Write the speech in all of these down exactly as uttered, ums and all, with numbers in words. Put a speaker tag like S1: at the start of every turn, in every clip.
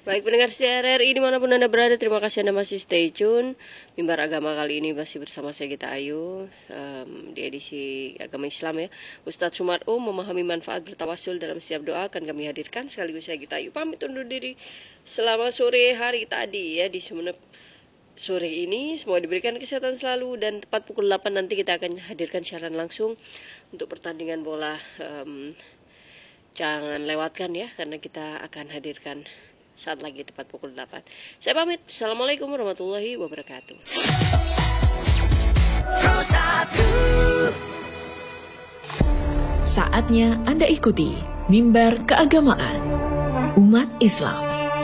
S1: Baik pendengar setia R R I dimanapun Anda berada, terima kasih Anda masih stay tune. Mimbar Agama kali ini masih bersama saya Gita Ayu um, di edisi Agama Islam ya. Ustadz Sumar Um memahami manfaat bertawasul dalam setiap doa akan kami hadirkan. Sekaligus saya Gita Ayu pamit undur diri selama sore hari tadi ya di Sumeneb. Sore ini semua diberikan kesehatan selalu dan tepat pukul delapan nanti kita akan hadirkan siaran langsung untuk pertandingan bola. Um, jangan lewatkan ya karena kita akan hadirkan saat lagi tepat pukul delapan. Saya pamit. Assalamualaikum warahmatullahi wabarakatuh.
S2: Saatnya Anda ikuti Mimbar Keagamaan Umat Islam.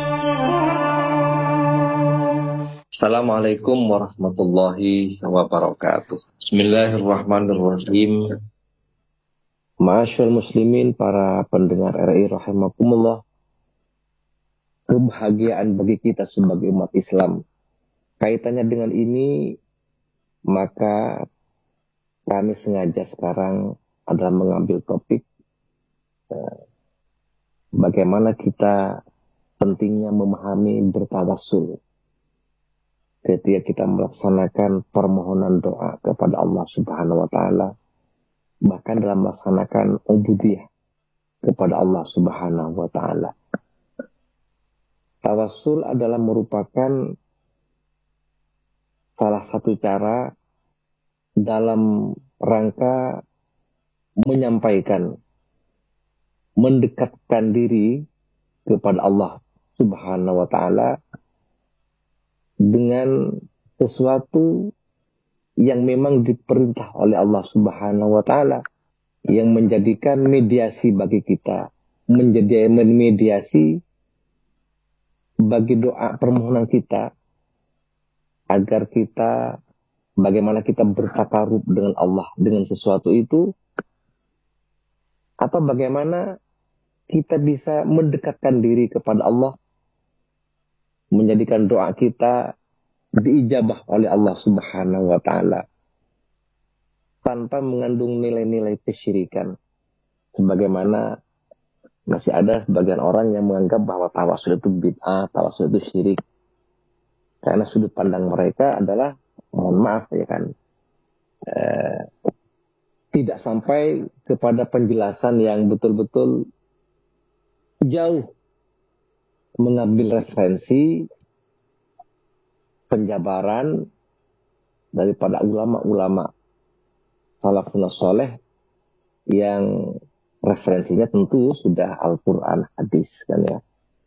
S3: Assalamualaikum warahmatullahi wabarakatuh. Bismillahirrahmanirrahim. Ma'asyarul muslimin, para pendengar R I rahimakumullah. Kebahagiaan bagi kita sebagai umat Islam. Kaitannya dengan ini, maka kami sengaja sekarang adalah mengambil topik eh, bagaimana kita pentingnya memahami bertawassul ketika kita melaksanakan permohonan doa kepada Allah Subhanahu wa taala, bahkan dalam melaksanakan ubudiyah kepada Allah Subhanahu wa taala. Tawassul adalah merupakan salah satu cara dalam rangka menyampaikan, mendekatkan diri kepada Allah Subhanahu wa taala dengan sesuatu yang memang diperintah oleh Allah Subhanahu wa taala, yang menjadikan mediasi bagi kita, menjadi mediasi bagi doa permohonan kita, agar kita bagaimana kita bertakarub dengan Allah dengan sesuatu itu, atau bagaimana kita bisa mendekatkan diri kepada Allah, menjadikan doa kita diijabah oleh Allah Subhanahu wa taala tanpa mengandung nilai-nilai kesyirikan. Sebagaimana masih ada sebagian orang yang menganggap bahwa tawasul itu bid'ah, tawasul itu syirik. Karena sudut pandang mereka adalah, mohon maaf ya kan, eh, tidak sampai kepada penjelasan yang betul-betul jauh mengambil referensi penjabaran daripada ulama-ulama salafun saleh yang referensinya tentu sudah Al-Quran, hadis kan ya.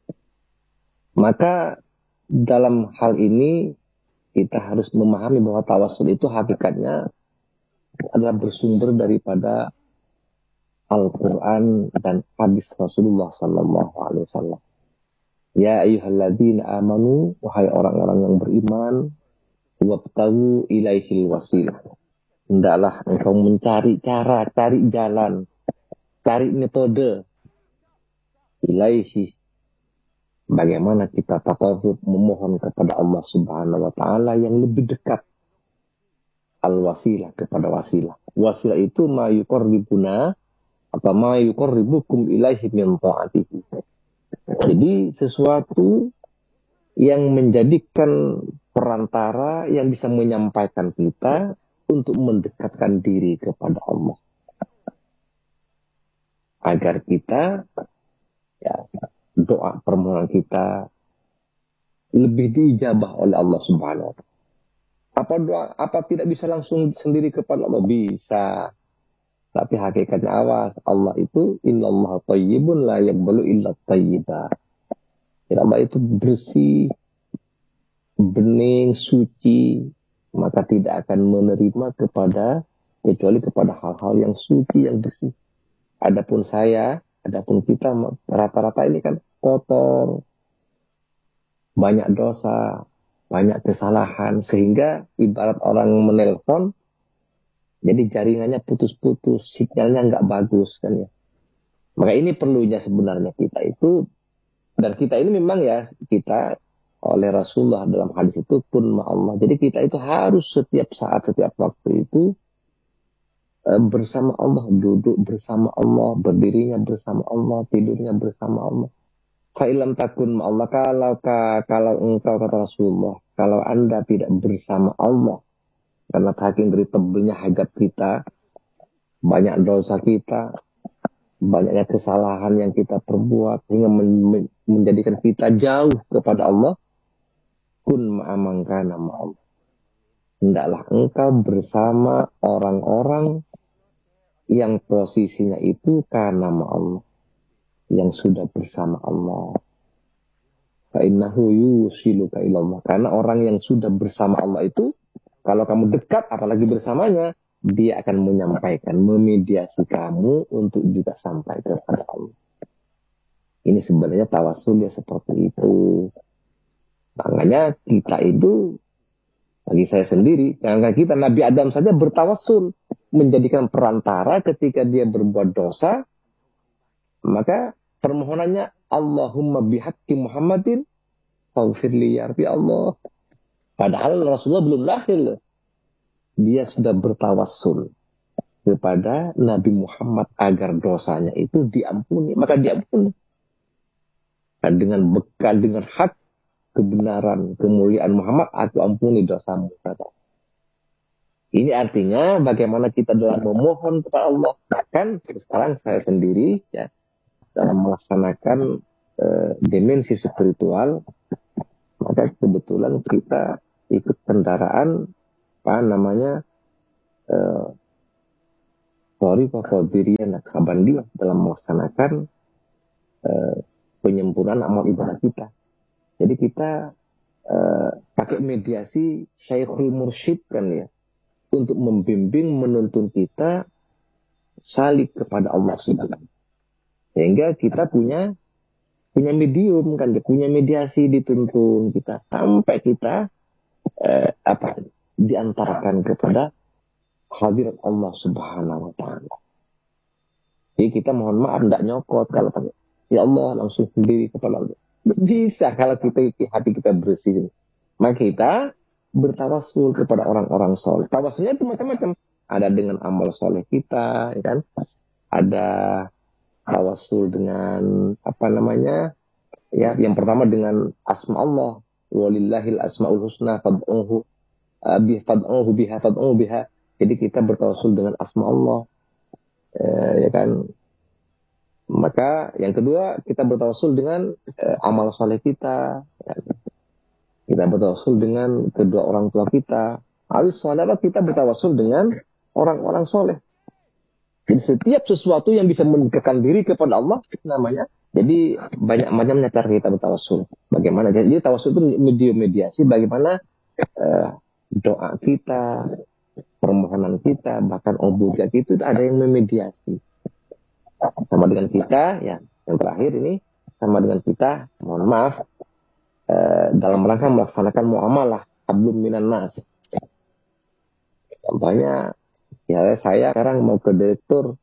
S3: Maka dalam hal ini kita harus memahami bahwa tawasul itu hakikatnya adalah bersumber daripada Al-Quran dan hadis Rasulullah Sallallahu Alaihi Wasallam. Ya ayyuhalladzina amanu, wahai orang-orang yang beriman, wabtagu ilaihil wasilah. Hendaklah engkau mencari cara, cari jalan, cari metode ilaihi, bagaimana kita taqarrub memohon kepada Allah Subhanahu wa taala yang lebih dekat. Al-wasilah, kepada wasilah. Wasilah itu ma yuqarribuna atau ma yuqarribukum ilaihi min ta'atihi. Jadi sesuatu yang menjadikan perantara yang bisa menyampaikan kita untuk mendekatkan diri kepada Allah, agar kita ya, doa permohonan kita lebih diijabah oleh Allah Subhanahu wa taala. Apa doa apa tidak bisa langsung sendiri kepada Allah? Bisa. Tapi hakikatnya awas, Allah itu innallaha thayyibun la yaqbalu illa thayyiba. Allah itu bersih, bening, suci, maka tidak akan menerima kepada kecuali kepada hal-hal yang suci, yang bersih. Adapun saya, adapun kita rata-rata ini kan kotor, banyak dosa, banyak kesalahan, sehingga ibarat orang menelpon, jadi jaringannya putus-putus, sinyalnya nggak bagus kan ya. Maka ini perlunya sebenarnya kita itu, dan kita ini memang ya, kita oleh Rasulullah dalam hadis itu kun ma'allah. Jadi kita itu harus setiap saat, setiap waktu itu bersama Allah, duduk bersama Allah, berdirinya bersama Allah, tidurnya bersama Allah. Fa'ilam takun Allah, kalau kalau engkau, kata Rasulullah, kalau anda tidak bersama Allah, karena saking dari tebelnya hajat kita, banyak dosa kita, banyaknya kesalahan yang kita perbuat, sehingga men menjadikan kita jauh kepada Allah, kun ma'amangkana ma'allah. Hendaklah engkau bersama orang-orang yang posisinya itu karena Allah, yang sudah bersama Allah. Fa'innahu yusiluka ilallah. Karena orang yang sudah bersama Allah itu, kalau kamu dekat apalagi bersamanya, dia akan menyampaikan, memediasi kamu untuk juga sampai kepada Allah. Ini sebenarnya tawasul ya seperti itu. Makanya kita itu, bagi saya sendiri, jangan kita, Nabi Adam saja bertawasul, menjadikan perantara ketika dia berbuat dosa, maka permohonannya, Allahumma bihaqqi Muhammadin faghfirli ya Rabbi Allah. Padahal Rasulullah belum lahir loh. Dia sudah bertawassul kepada Nabi Muhammad agar dosanya itu diampuni. Maka diampuni. Dan dengan bekal, dengan hak kebenaran, kemuliaan Muhammad, aku ampuni dosamu. Ini artinya bagaimana kita dalam memohon kepada Allah. Bahkan sekarang saya sendiri ya, dalam melaksanakan uh, dimensi spiritual, maka kebetulan kita ikut kendaraan apa namanya Thariqah Qadiriyah Naqsabandiyah dalam melaksanakan uh, penyempurnaan amal ibadah kita. Jadi kita uh, pakai mediasi Syekhul Mursyid kan ya, untuk membimbing, menuntun kita salik kepada Allah Subhanahu. Sehingga kita punya punya medium kan, punya mediasi dituntun kita sampai kita eh, apa diantarkan kepada hadirat Allah Subhanahu wa taala. Jadi kita mohon maaf tidak nyokot kalau pakai ya Allah langsung sendiri kepada Allah. Bisa kalau kita hati kita bersih. Maka kita bertawasul kepada orang-orang soleh. Tawasulnya itu macam-macam. Ada dengan amal soleh kita, ya kan? Ada tawasul dengan apa namanya? Ya, yang pertama dengan asma Allah. Walillahil asmaul husna fad'uhu bi fad'uhu biha fad'uhu biha. Jadi kita bertawasul dengan asma Allah. Eh, ya kan? Maka yang kedua kita bertawasul dengan eh, amal soleh kita. Ya. Kita bertawasul dengan kedua orang tua kita. Awis soleh kita bertawasul dengan orang-orang soleh. Jadi setiap sesuatu yang bisa mendekatkan diri kepada Allah namanya. Jadi banyak macamnya cara kita bertawasul. Bagaimana? Jadi tawasul itu medium mediasi bagaimana uh, doa kita, permohonan kita, bahkan ubudiyah itu ada yang memediasi. Sama dengan kita, ya yang terakhir ini sama dengan kita. Mohon maaf uh, dalam rangka melaksanakan muamalah hablum minan nas. Contohnya. Ya, saya sekarang mau ke direktur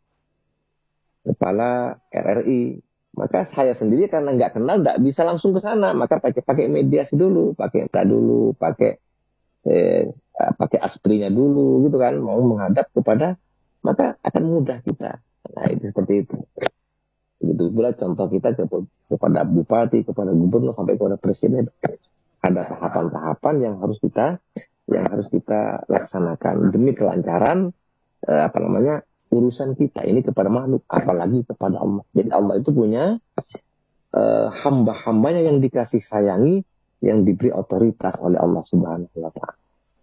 S3: kepala R R I, maka saya sendiri karena nggak kenal nggak bisa langsung ke sana, maka pakai pakai mediasi dulu, pakai kita dulu, pakai eh, pakai asprinya dulu, gitu kan, mau menghadap kepada, maka akan mudah kita. Nah itu seperti itu. Begitu pula contoh kita kepada bupati, kepada gubernur sampai kepada presiden, ada tahapan-tahapan yang harus kita yang harus kita laksanakan demi kelancaran eh, apa namanya urusan kita ini kepada makhluk, apalagi kepada Allah. Jadi Allah itu punya eh, hamba-hambanya yang dikasih sayangi, yang diberi otoritas oleh Allah Subhanahu wa taala.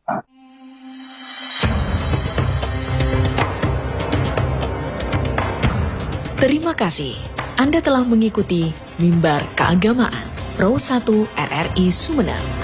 S2: Terima kasih Anda telah mengikuti Mimbar Keagamaan Pro satu R R I Sumeneb.